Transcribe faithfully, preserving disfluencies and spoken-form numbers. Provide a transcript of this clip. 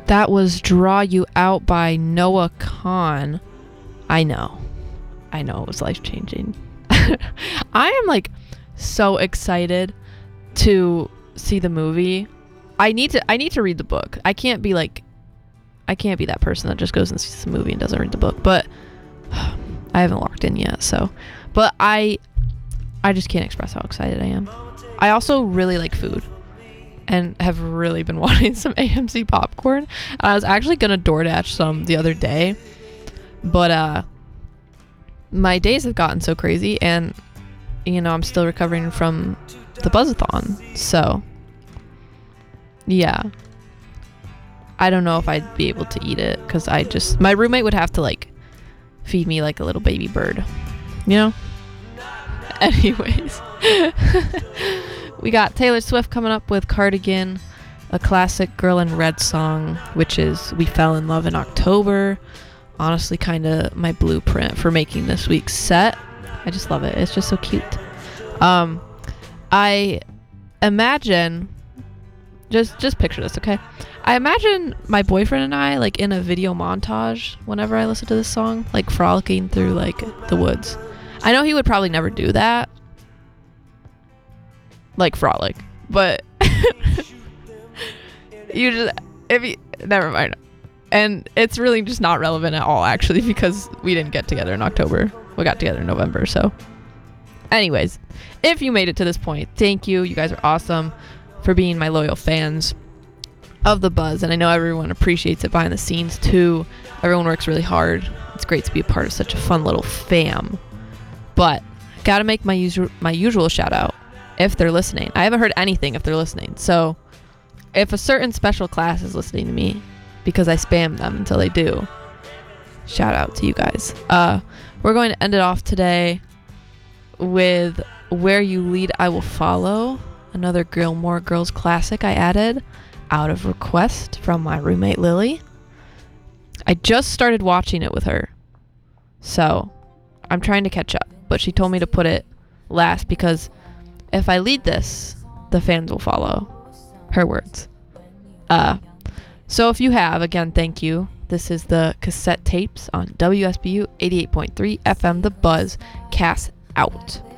That was Draw You Out by Noah Kahan. I know. I know it was life-changing. I am like so excited to see the movie. I need to I need to read the book. I can't be like I can't be that person that just goes and sees the movie and doesn't read the book, but I haven't locked in yet, so but I I just can't express how excited I am. I also really like food and have really been wanting some A M C popcorn. I was actually gonna DoorDash some the other day, but uh my days have gotten so crazy, and you know I'm still recovering from the Buzzathon, so yeah, I don't know if I'd be able to eat it because I just my roommate would have to like feed me like a little baby bird, you know. Anyways, we got Taylor Swift coming up with Cardigan, a classic Girl in Red song, which is We Fell in Love in October. Honestly, kind of my blueprint for making this week's set. I just love it. It's just so cute. Um, I imagine, just just picture this, okay? I imagine my boyfriend and I like in a video montage whenever I listen to this song, like frolicking through like the woods. I know he would probably never do that, like frolic, but you just if you never mind. And it's really just not relevant at all, actually, because we didn't get together in October. We got together in November, so. Anyways, if you made it to this point, thank you. You guys are awesome for being my loyal fans of The Buzz. And I know everyone appreciates it behind the scenes, too. Everyone works really hard. It's great to be a part of such a fun little fam. But gotta make my usual my usual shout out if they're listening. I haven't heard anything if they're listening. So if a certain special class is listening to me, because I spam them until they do, shout out to you guys. Uh, we're going to end it off today with Where You Lead, I Will Follow, another Gilmore Girls classic I added out of request from my roommate Lily. I just started watching it with her, so I'm trying to catch up, but she told me to put it last because if I lead this, the fans will follow. Her words. Uh, So if you have, again, thank you. This is the cassette tapes on W S B U eighty-eight point three F M, The Buzz. Cast out.